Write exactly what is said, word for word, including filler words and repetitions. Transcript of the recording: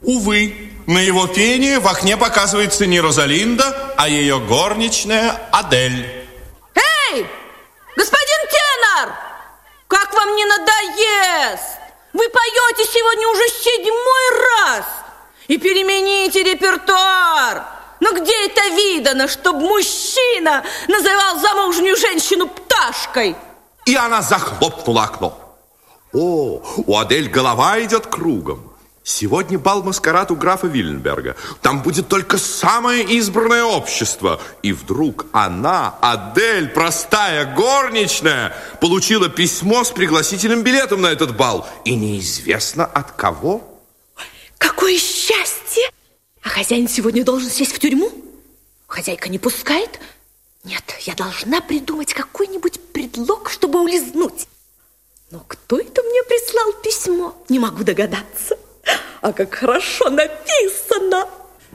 Увы, на его пение в окне показывается не Розалинда, а ее горничная Адель. Эй, господин тенор, как вам не надоест? Вы поете сегодня уже седьмой раз и перемените репертуар. Но где это видано, чтобы мужчина называл замужнюю женщину пташкой? И она захлопнула окно. О, у Адель голова идет кругом. Сегодня бал-маскарад у графа Вильнберга. Там будет только самое избранное общество. И вдруг она, Адель, простая горничная, получила письмо с пригласительным билетом на этот бал. И неизвестно от кого. Какое счастье! А хозяин сегодня должен сесть в тюрьму? Хозяйка не пускает? Нет, я должна придумать какой-нибудь предлог, чтобы улизнуть. Но кто это мне прислал письмо? Не могу догадаться. А как хорошо написано!